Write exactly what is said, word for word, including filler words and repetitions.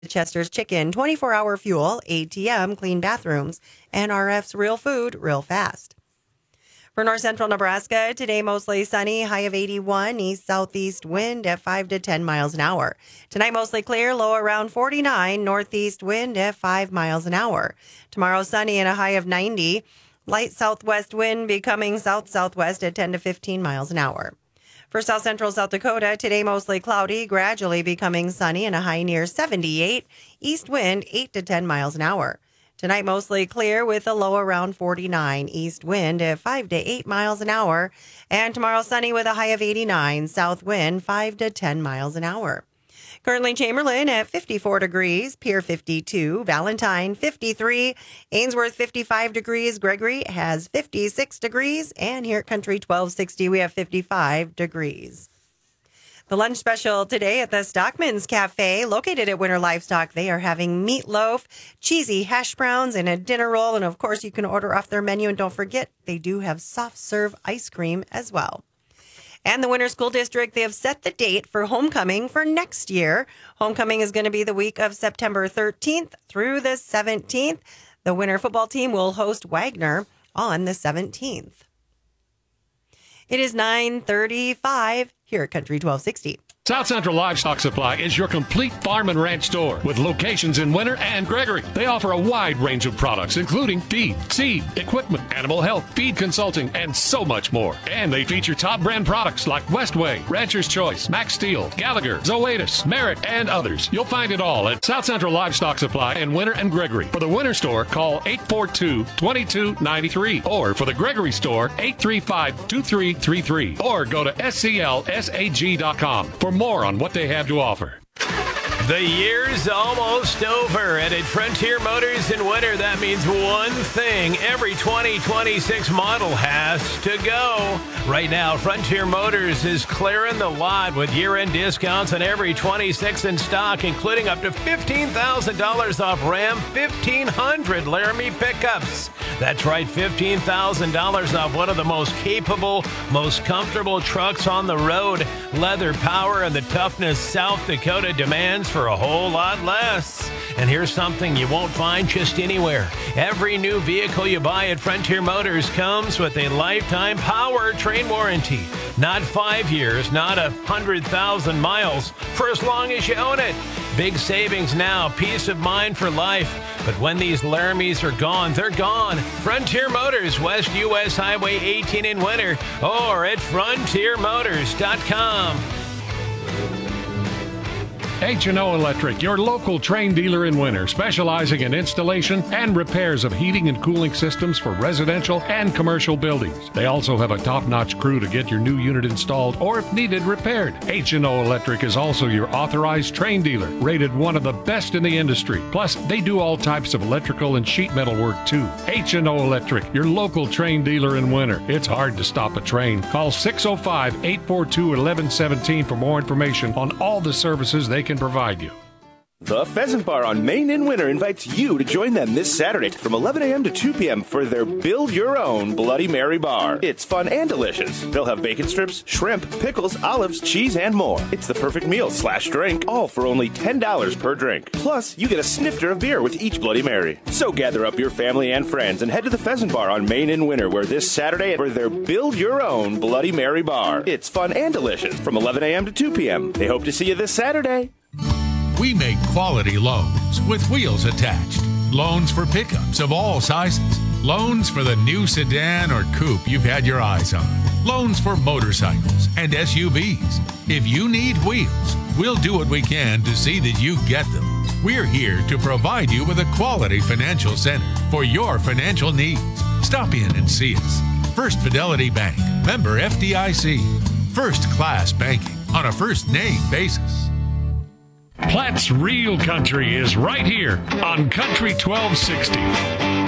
Chester's Chicken, twenty-four hour fuel, A T M, clean bathrooms, and R F's Real Food, real fast. For north central Nebraska, today mostly sunny, high of eighty-one, east-southeast wind at five to ten miles an hour. Tonight mostly clear, low around forty-nine, northeast wind at five miles an hour. Tomorrow sunny and a high of ninety, light southwest wind becoming south-southwest at ten to fifteen miles an hour. For south central South Dakota, today mostly cloudy, gradually becoming sunny and a high near seventy-eight, east wind eight to ten miles an hour. Tonight, mostly clear with a low around forty-nine, east wind at five to eight miles an hour. And tomorrow, sunny with a high of eighty-nine, south wind five to ten miles an hour. Currently, Chamberlain at fifty-four degrees, Pierre fifty-two, Valentine fifty-three, Ainsworth fifty-five degrees, Gregory has fifty-six degrees, and here at Country twelve sixty, we have fifty-five degrees. The lunch special today at the Stockman's Cafe, located at Winter Livestock, they are having meatloaf, cheesy hash browns, and a dinner roll. And, of course, you can order off their menu. And don't forget, they do have soft serve ice cream as well. And the Winter School District, they have set the date for homecoming for next year. Homecoming is going to be the week of September thirteenth through the seventeenth. The Winter football team will host Wagner on the seventeenth. It is nine thirty-five here at Country twelve sixty. South Central Livestock Supply is your complete farm and ranch store with locations in Winter and Gregory. They offer a wide range of products, including feed, seed, equipment, animal health, feed consulting, and so much more. And they feature top brand products like Westway, Rancher's Choice, Max Steel, Gallagher, Zoetis, Merritt, and others. You'll find it all at South Central Livestock Supply in Winter and Gregory. For the Winter store, call eight four two, two two nine three. Or for the Gregory store, eight three five, two three three three. Or go to S C L S A G dot com for more on what they have to offer. The year's almost over, and at Frontier Motors in Winter, that means one thing. Every twenty twenty-six model has to go. Right now, Frontier Motors is clearing the lot with year-end discounts on every twenty-six in stock, including up to fifteen thousand dollars off Ram fifteen hundred Laramie pickups. That's right, fifteen thousand dollars off one of the most capable, most comfortable trucks on the road. Leather power and the toughness South Dakota demands for a whole lot less. And here's something you won't find just anywhere. Every new vehicle you buy at Frontier Motors comes with a lifetime powertrain warranty. Not five years, not a hundred thousand miles, for as long as you own it. Big savings now, peace of mind for life. But when these Laramies are gone, they're gone. Frontier Motors, West U S Highway eighteen in Winter, or at frontier motors dot com. H and O Electric, your local Trane dealer in Winter, specializing in installation and repairs of heating and cooling systems for residential and commercial buildings. They also have a top-notch crew to get your new unit installed or, if needed, repaired. H and O Electric is also your authorized Trane dealer, rated one of the best in the industry. Plus, they do all types of electrical and sheet metal work, too. H and O Electric, your local Trane dealer in Winter. It's hard to stop a Trane. Call six oh five, eight four two, one one one seven for more information on all the services they can provide you. The Pheasant Bar on Main in Winter invites you to join them this Saturday from eleven a.m. to two p.m. for their Build Your Own Bloody Mary Bar. It's fun and delicious. They'll have bacon strips, shrimp, pickles, olives, cheese, and more. It's the perfect meal slash drink, all for only ten dollars per drink. Plus, you get a snifter of beer with each Bloody Mary. So gather up your family and friends and head to the Pheasant Bar on Main in Winter, where this Saturday for their Build Your Own Bloody Mary Bar. It's fun and delicious from eleven a.m. to two p.m. They hope to see you this Saturday. We make quality loans with wheels attached. Loans for pickups of all sizes. Loans for the new sedan or coupe you've had your eyes on. Loans for motorcycles and S U Vs. If you need wheels, we'll do what we can to see that you get them. We're here to provide you with a quality financial center for your financial needs. Stop in and see us. First Fidelity Bank, member F D I C. First class banking on a first name basis. Platt's Real Country is right here on Country twelve sixty.